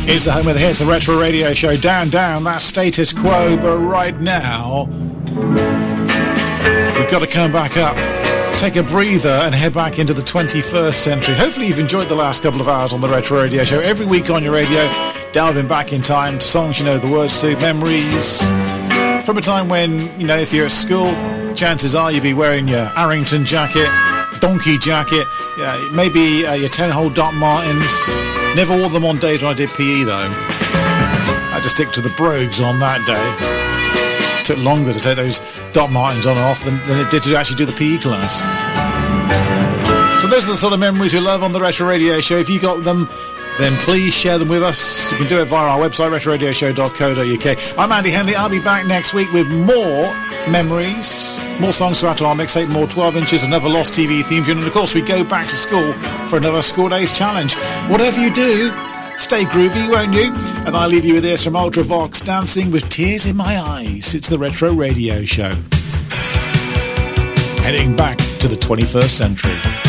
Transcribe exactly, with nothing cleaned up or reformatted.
It's the home of the hits, the Retro Radio Show. Down, down, that's status quo. But right now, we've got to come back up, take a breather, and head back into the twenty-first century. Hopefully you've enjoyed the last couple of hours on the Retro Radio Show. Every week on your radio, delving back in time to songs you know the words to, memories from a time when, you know, if you're at school, chances are you'll be wearing your Arrington jacket, donkey jacket, yeah, maybe uh, your ten-hole Doc Martens. Never wore them on days when I did P E, though. I had to stick to the brogues on that day. It took longer to take those Doc Martens on and off than, than it did to actually do the P E class. So those are the sort of memories we love on the Retro Radio Show. If you got them, then please share them with us. You can do it via our website, retro radio show dot co dot uk. I'm Andy Henley. I'll be back next week with more memories, more songs to add to our mixtape, more twelve inches, another Lost T V theme tune, and of course we go back to school for another School Days Challenge. Whatever you do, stay groovy, won't you? And I leave you with this from Ultravox, Dancing with Tears in My Eyes. It's the Retro Radio Show. Heading back to the twenty-first century.